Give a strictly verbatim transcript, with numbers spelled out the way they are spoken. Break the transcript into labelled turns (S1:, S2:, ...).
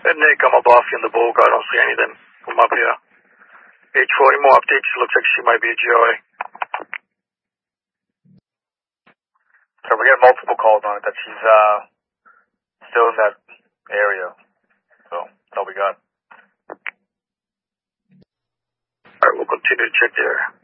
S1: And Nick, I'm above you in the bulk. I don't see anything from up here. H four, any more updates? Looks like she might be a G O A.
S2: So we're getting multiple calls on it that she's uh still in that area. So that's all we got.
S1: Alright, we'll continue to check there.